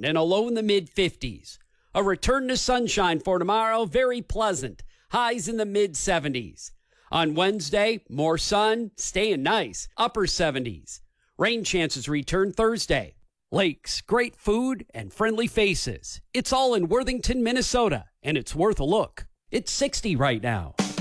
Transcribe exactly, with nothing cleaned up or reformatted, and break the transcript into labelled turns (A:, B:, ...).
A: around and a low in the mid fifties. A return to sunshine for tomorrow, very pleasant. Highs in the mid seventies. On Wednesday, more sun, staying nice, upper seventies. Rain chances return Thursday. Lakes, great food, and friendly faces. It's all in Worthington, Minnesota, and it's worth a look. It's sixty right now.